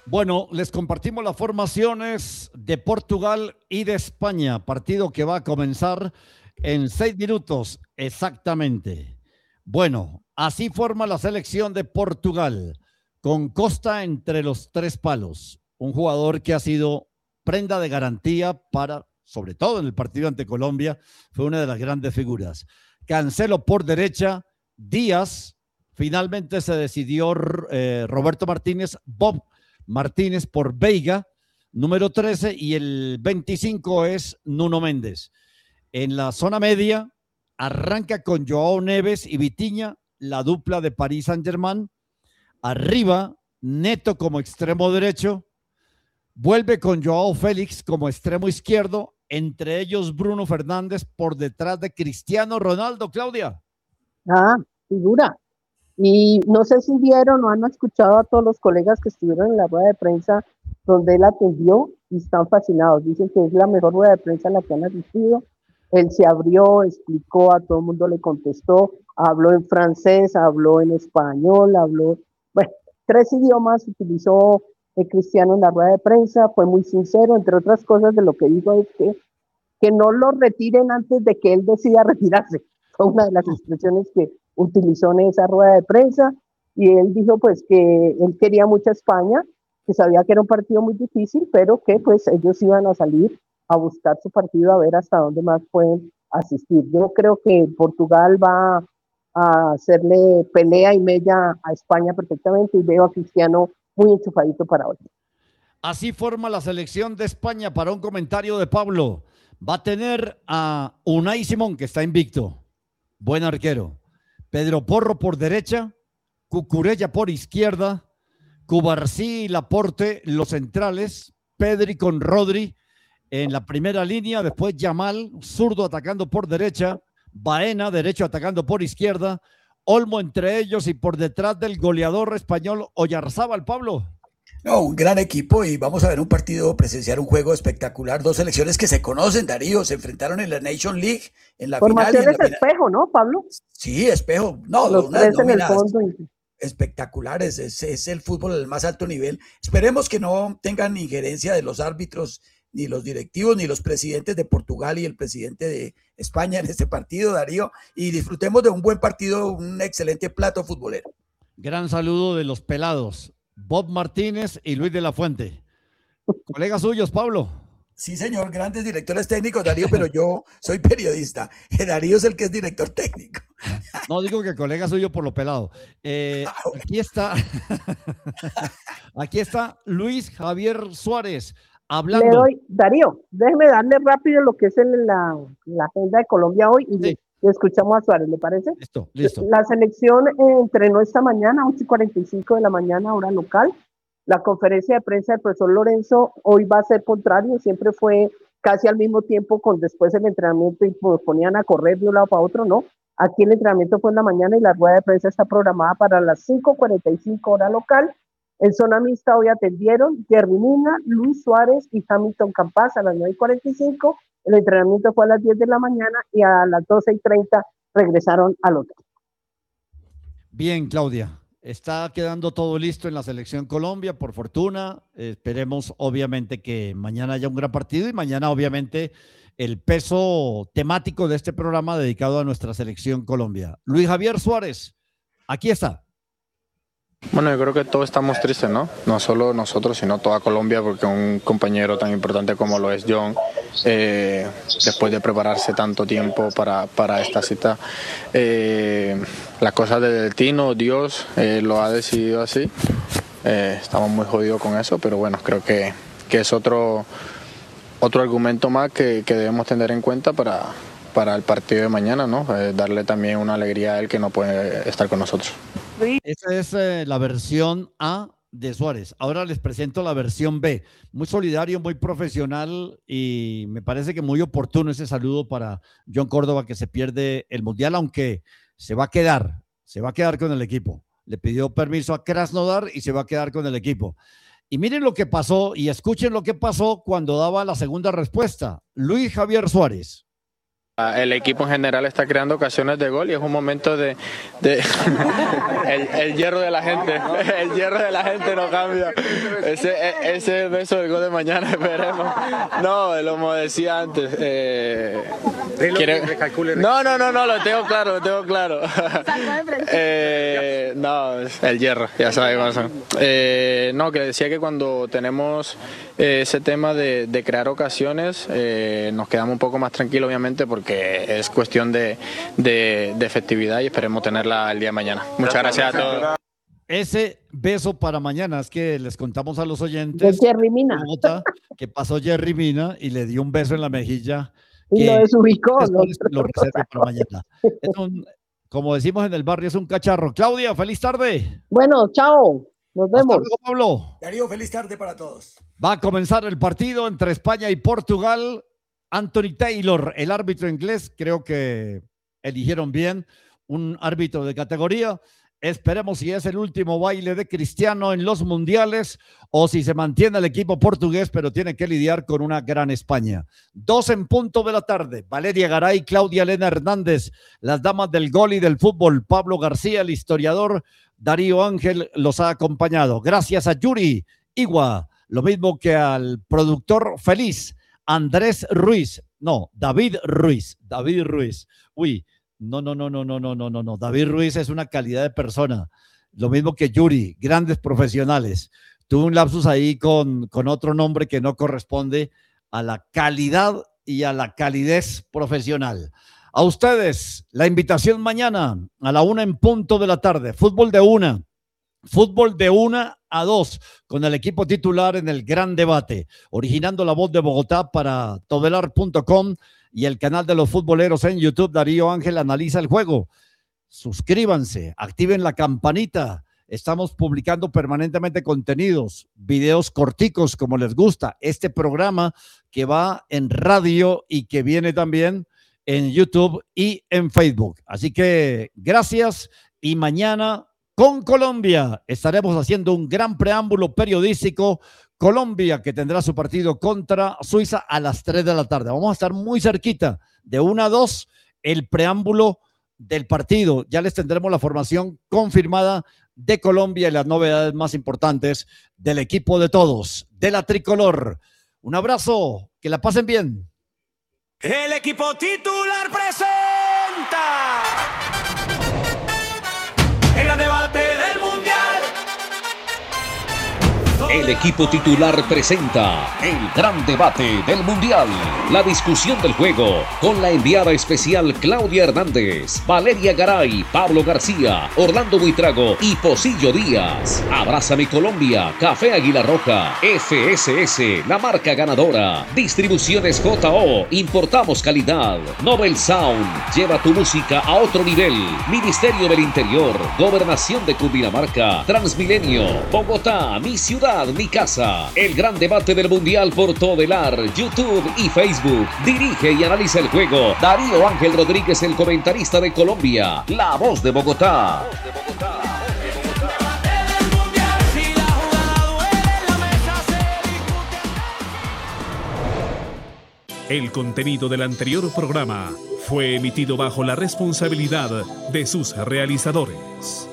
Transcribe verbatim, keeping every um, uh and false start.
Bueno, les compartimos las formaciones de Portugal y de España, partido que va a comenzar en seis minutos exactamente. Bueno, así forma la selección de Portugal, con Costa entre los tres palos, un jugador que ha sido prenda de garantía para, sobre todo en el partido ante Colombia, fue una de las grandes figuras. Cancelo por derecha, Díaz, finalmente se decidió eh, Roberto Martínez, Bob Martínez por Veiga, número trece, y el veinticinco es Nuno Méndez. En la zona media arranca con Joao Neves y Vitinha, la dupla de Paris Saint-Germain. Arriba, Neto como extremo derecho, vuelve con Joao Félix como extremo izquierdo, entre ellos Bruno Fernández por detrás de Cristiano Ronaldo. Claudia. Ah, figura. Y no sé si vieron o han escuchado a todos los colegas que estuvieron en la rueda de prensa donde él atendió y están fascinados. Dicen que es la mejor rueda de prensa a la que han asistido. Él se abrió, explicó, a todo el mundo le contestó, habló en francés, habló en español, habló, bueno, tres idiomas utilizó el Cristiano en la rueda de prensa, fue muy sincero, entre otras cosas de lo que dijo es que, que no lo retiren antes de que él decida retirarse. Fue una de las expresiones que utilizó en esa rueda de prensa, y él dijo pues que él quería mucho a España, que sabía que era un partido muy difícil, pero que pues ellos iban a salir a buscar su partido, a ver hasta dónde más pueden asistir. Yo creo que Portugal va a hacerle pelea y mella a España perfectamente, y veo a Cristiano muy enchufadito para hoy. Así forma la selección de España. Para un comentario de Pablo, va a tener a Unai Simón, que está invicto, buen arquero. Pedro Porro por derecha, Cucurella por izquierda, Cubarsí y Laporte los centrales, Pedri con Rodri en la primera línea, después Yamal, zurdo atacando por derecha, Baena, derecho atacando por izquierda, Olmo entre ellos y por detrás del goleador español Oyarzábal. Pablo. No, un gran equipo, y vamos a ver un partido, presenciar un juego espectacular. Dos selecciones que se conocen, Darío, se enfrentaron en la Nation League, en la Formación final. Formación es espejo, ¿no, Pablo? Sí, espejo. No, los unas tres en el nóminas fondo. espectaculares. Es, es el fútbol al más alto nivel. Esperemos que no tengan injerencia de los árbitros, ni los directivos, ni los presidentes de Portugal y el presidente de España en este partido, Darío, y disfrutemos de un buen partido, un excelente plato futbolero. Gran saludo de los pelados, Bob Martínez y Luis de la Fuente. Colegas suyos, Pablo. Sí, señor, grandes directores técnicos, Darío, pero yo soy periodista. Darío es el que es director técnico. No, digo que colega suyo por lo pelado. Eh, aquí está, aquí está Luis Javier Suárez hablando. Le doy, Darío, déjeme darle rápido lo que es en la, la agenda de Colombia hoy, y sí. le, le escuchamos a Suárez, ¿le parece? Listo, listo. La selección eh, entrenó esta mañana, once y cuarenta y cinco de la mañana, hora local. La conferencia de prensa del profesor Lorenzo hoy va a ser contrario, siempre fue casi al mismo tiempo con después el entrenamiento, y pues ponían a correr de un lado para otro, ¿no? Aquí el entrenamiento fue en la mañana y la rueda de prensa está programada para las cinco cuarenta y cinco hora local. En zona mixta hoy atendieron Jerry Mina, Luis Suárez y Hamilton Campas a las nueve y cuarenta y cinco. El entrenamiento fue a las diez de la mañana y a las doce y treinta regresaron al hotel. Bien, Claudia. Está quedando todo listo en la selección Colombia, por fortuna. Eh, esperemos, obviamente, que mañana haya un gran partido, y mañana, obviamente, el peso temático de este programa dedicado a nuestra selección Colombia. Luis Javier Suárez, aquí está. Bueno, yo creo que todos estamos tristes, ¿no? No solo nosotros, sino toda Colombia, porque un compañero tan importante como lo es John, eh, después de prepararse tanto tiempo para, para esta cita, eh, las cosas del destino, Dios eh, lo ha decidido así. Eh, estamos muy jodidos con eso, pero bueno, creo que, que es otro, otro argumento más que, que debemos tener en cuenta para, para el partido de mañana, ¿no? Eh, darle también una alegría a él que no puede estar con nosotros. Esa es eh, la versión A de Suárez. Ahora les presento la versión B. Muy solidario, muy profesional, y me parece que muy oportuno ese saludo para John Córdoba, que se pierde el Mundial, aunque se va a quedar, se va a quedar con el equipo. Le pidió permiso a Krasnodar y se va a quedar con el equipo. Y miren lo que pasó, y escuchen lo que pasó cuando daba la segunda respuesta. Luis Javier Suárez. El equipo en general está creando ocasiones de gol y es un momento de... de el, el hierro de la gente, el hierro de la gente no cambia. Ese, ese es el beso del gol de mañana, esperemos. No, como decía antes... Eh, ¿quiere? No, no, no, no, lo tengo claro, lo tengo claro. eh, no, el hierro, ya sabes. Eh, no, que decía que cuando tenemos eh, ese tema de, de crear ocasiones, eh, nos quedamos un poco más tranquilos, obviamente, porque que es cuestión de, de, de efectividad y esperemos tenerla el día de mañana. Muchas gracias a todos. Ese beso para mañana es que les contamos a los oyentes de Jerry Mina. Que pasó Jerry Mina y le dio un beso en la mejilla. Y lo desubicó. Lo, lo reservo para mañana. Es un, como decimos en el barrio, es un cacharro. Claudia, feliz tarde. Bueno, chao. Nos vemos. Hasta luego, Pablo. Darío, feliz tarde para todos. Va a comenzar el partido entre España y Portugal. Anthony Taylor, el árbitro inglés, creo que eligieron bien un árbitro de categoría. Esperemos si es el último baile de Cristiano en los mundiales o si se mantiene el equipo portugués, pero tiene que lidiar con una gran España. Dos en punto de la tarde. Valeria Garay, Claudia Elena Hernández, las damas del gol y del fútbol. Pablo García, el historiador. Darío Ángel los ha acompañado. Gracias a Yuri Igua, lo mismo que al productor feliz Andrés Ruiz, no, David Ruiz, David Ruiz, uy, no, no, no, no, no, no, no, no, no, David Ruiz es una calidad de persona, lo mismo que Yuri, grandes profesionales. Tuve un lapsus ahí con, con otro nombre que no corresponde a la calidad y a la calidez profesional. A ustedes, la invitación mañana a la una en punto de la tarde, fútbol de una. Fútbol de una a dos con el equipo titular en el gran debate, originando La Voz de Bogotá para todelar punto com y el canal de los futboleros en YouTube. Darío Ángel analiza el juego. Suscríbanse, activen la campanita. Estamos publicando permanentemente contenidos, videos corticos como les gusta. Este programa que va en radio y que viene también en YouTube y en Facebook. Así que gracias y mañana con Colombia estaremos haciendo un gran preámbulo periodístico. Colombia que tendrá su partido contra Suiza a las tres de la tarde. Vamos a estar muy cerquita, de una a dos, el preámbulo del partido. Ya les tendremos la formación confirmada de Colombia y las novedades más importantes del equipo de todos, de la tricolor. Un abrazo, que la pasen bien. El equipo titular presenta el gran debate del mundial. El equipo titular presenta el gran debate del mundial. La discusión del juego con la enviada especial Claudia Hernández, Valeria Garay, Pablo García, Orlando Buitrago y Pocillo Díaz. Abraza mi Colombia, Café Águila Roja, F S S, la marca ganadora. Distribuciones J O, importamos calidad. Nobel Sound, lleva tu música a otro nivel. Ministerio del Interior, Gobernación de Cundinamarca, Transmilenio, Bogotá, mi ciudad, mi casa. El gran debate del mundial por Todelar, YouTube y Facebook. Dirige y analiza el juego Darío Ángel Rodríguez, el comentarista de Colombia, La Voz de Bogotá. Voz de Bogotá. El contenido del anterior programa fue emitido bajo la responsabilidad de sus realizadores.